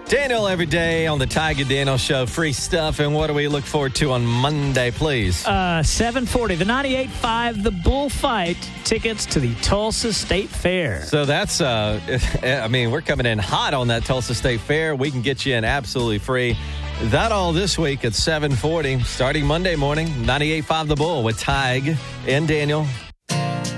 Daniel every day on the Tiger Daniel Show. Free stuff. And what do we look forward to on Monday, please? 7:40, the 98.5 The Bullfight tickets to the Tulsa State Fair. So that's, we're coming in hot on that Tulsa State Fair. We can get you in absolutely free. That all this week at 7:40, starting Monday morning, 98.5 The Bull with Tig and Daniel.